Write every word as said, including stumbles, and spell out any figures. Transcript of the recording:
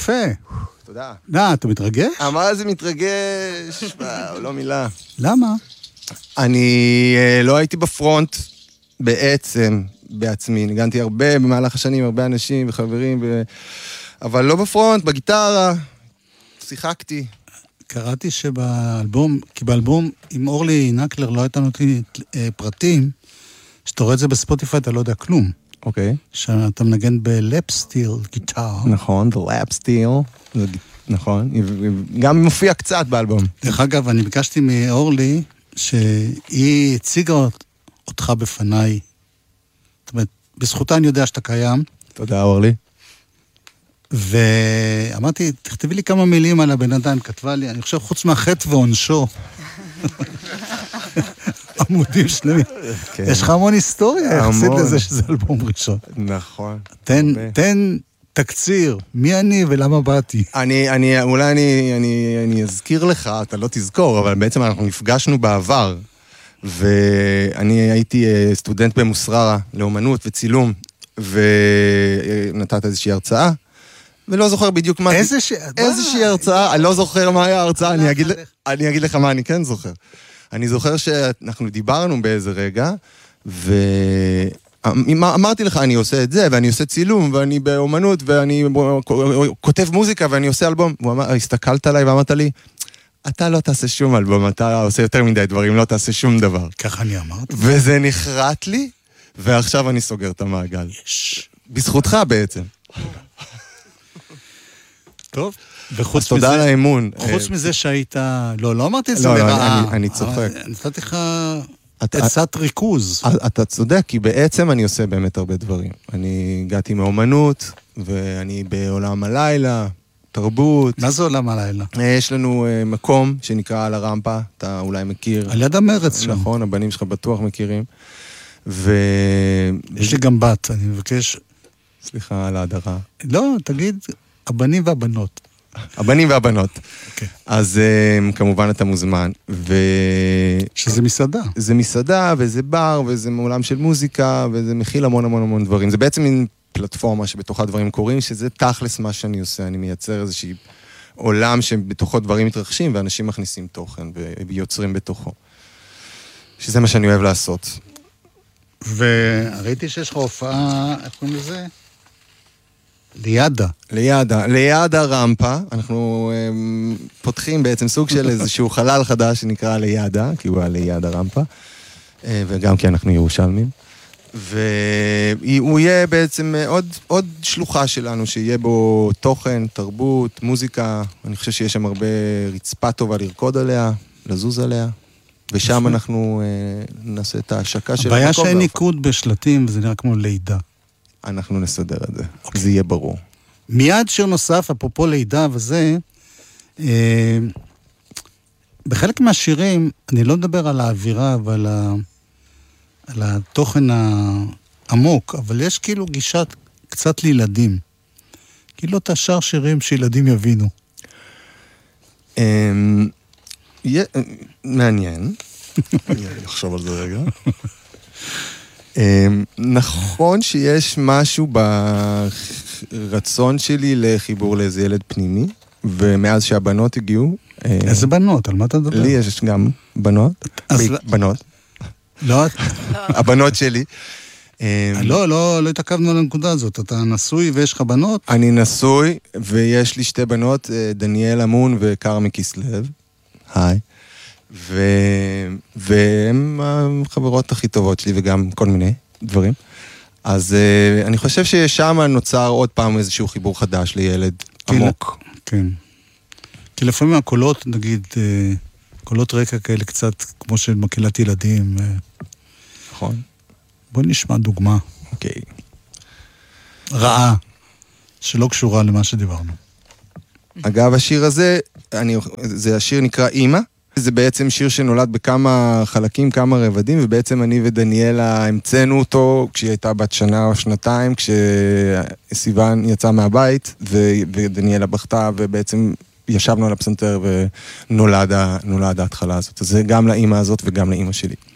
יפה. תודה. נא, אתה מתרגש? מה זה מתרגש? לא מילה. למה? אני לא הייתי בפרונט בעצם בעצמי. ניגנתי הרבה במהלך השנים, הרבה אנשים וחברים, אבל לא בפרונט, בגיטרה. שיחקתי. קראתי שבאלבום, כי באלבום עם אורלי נקלר לא הייתה נותנת פרטים, שאתה רואה את זה בספוטיפיי, אתה לא יודע כלום. אוקיי. שאתה מנגן בלאפסטיל גיטר. נכון, בלאפסטיל. נכון. גם מופיע קצת באלבום. דרך אגב, אני ביקשתי מאורלי, שהיא הציגה אותך בפניי. זאת אומרת, בזכותה אני יודע שאתה קיים. תודה, אורלי. ואמרתי, תכתבי לי כמה מילים על הבן אדם, כתבה לי, אני חושב חוץ מהחטא ועונשו. עמודים שלמים. יש לך המון היסטוריה, יחסית לזה שזה אלבום ראשון. נכון. תן תקציר, מי אני ולמה באתי. אני, אני, אולי אני, אני, אני אזכיר לך, אתה לא תזכור, אבל בעצם אנחנו נפגשנו בעבר, ואני הייתי סטודנט במוסררה לאומנות וצילום, ונתת איזושהי הרצאה, ולא זוכר בדיוק מה... איזושהי הרצאה, אני לא זוכר מה היה ההרצאה, אני אגיד, אני אגיד לך מה אני כן זוכר. אני זוכר שאנחנו דיברנו באיזה רגע, ואמרתי לך, אני עושה את זה, ואני עושה צילום, ואני באומנות, ואני כותב מוזיקה, ואני עושה אלבום. הוא אמר, הסתכלת עליי ואמרת לי, אתה לא תעשה שום אלבום, אתה עושה יותר מדי דברים, לא תעשה שום דבר. ככה אני אמרתי. וזה נחרט לי, ועכשיו אני סוגר את המעגל. בזכותך בעצם. טוב. אז תודה על האמון. חוץ מזה שהיית... לא, לא אמרתי את זה לרעה. אני צוחק. נתתי לך עצת ריכוז. אתה צודק, כי בעצם אני עושה באמת הרבה דברים. אני הגעתי מאומנות, ואני בעולם הלילה, תרבות. מה זה עולם הלילה? יש לנו מקום שנקרא על הרמפה, אתה אולי מכיר. על יד המרץ שם. נכון, הבנים שלך בטוח מכירים. ו... יש לי גם בת, אני מבקש... סליחה על ההדרה. לא, תגיד, הבנים והבנות. הבנים והבנות. אוקיי. אז כמובן אתה מוזמן. ו... שזה מסעדה. זה מסעדה, וזה בר, וזה מעולם של מוזיקה, וזה מכיל המון המון המון דברים. זה בעצם מין פלטפורמה שבתוכה דברים קורים, שזה תכלס מה שאני עושה. אני מייצר איזושהי עולם שבתוכו דברים מתרחשים, ואנשים מכניסים תוכן ויוצרים בתוכו. שזה מה שאני אוהב לעשות. וראיתי שיש לך הופעה, איך קוראים לזה? לידה. לידה, ליד הרמפה, אנחנו um, פותחים בעצם סוג של איזשהו חלל חדש שנקרא לידה, כי הוא היה ליד הרמפה, uh, וגם כי אנחנו ירושלמים, והוא יהיה בעצם עוד, עוד שלוחה שלנו, שיהיה בו תוכן, תרבות, מוזיקה, אני חושב שיש שם הרבה רצפה טובה לרקוד עליה, לזוז עליה, ושם אנחנו uh, נעשה את ההשקה של... הבעיה שאין ניקוד בשלטים, וזה נראה כמו לידה. אנחנו נסדר את זה, okay. זה יהיה ברור. מיד שיר נוסף, אפרופו לידה וזה, אה, בחלק מהשירים, אני לא מדבר על האווירה ועל ה, על התוכן העמוק, אבל יש כאילו גישה קצת לילדים. כאילו אתה שר שירים שילדים יבינו. אה, יה, מעניין. אני אחשוב על זה רגע. נכון שיש משהו ברצון שלי לחיבור לאיזה ילד פנימי, ומאז שהבנות הגיעו... איזה בנות? על מה אתה מדבר? לי יש גם בנות. בנות. לא? הבנות שלי. לא, לא התעכבנו על הנקודה הזאת. אתה נשוי ויש לך בנות? אני נשוי, ויש לי שתי בנות, דניאל אמון וקרמי כסלב. היי. ו... והם החברות הכי טובות שלי, וגם כל מיני דברים. אז uh, אני חושב ששם נוצר עוד פעם איזשהו חיבור חדש לילד עמוק. כן. כי לפעמים הקולות, נגיד, קולות רקע כאלה קצת, כמו של מקהלת ילדים. נכון. בוא נשמע דוגמה. אוקיי. רעה, שלא קשורה למה שדיברנו. אגב, השיר הזה, אני, זה השיר נקרא אימא. זה בעצם שיר שנולד בכמה חלקים, כמה רבדים, ובעצם אני ודניאלה המצאנו אותו כשהיא הייתה בת שנה או שנתיים, כשסיוון יצא מהבית, ודניאלה בכתה, ובעצם ישבנו על הפסנתר ונולד נולד ההתחלה הזאת. אז זה גם לאמא הזאת וגם לאמא שלי.